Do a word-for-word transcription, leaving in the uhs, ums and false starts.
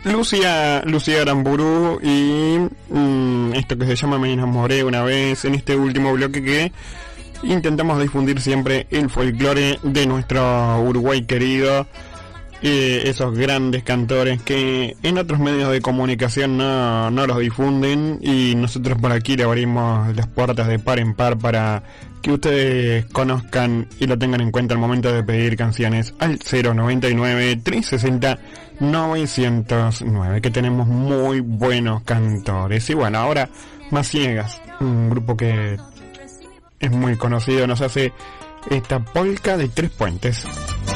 Lucía, Lucía Aramburu y mmm, esto que se llama Me enamoré una vez, en este último bloque que intentamos difundir siempre el folclore de nuestro Uruguay querido, eh, esos grandes cantores que en otros medios de comunicación no, no los difunden, y nosotros por aquí le abrimos las puertas de par en par para que ustedes conozcan y lo tengan en cuenta al momento de pedir canciones al cero noventa y nueve, trescientos sesenta, novecientos nueve, que tenemos muy buenos cantores. Y bueno, ahora Maciegas, un grupo que es muy conocido, nos hace esta polca de Tres Puentes.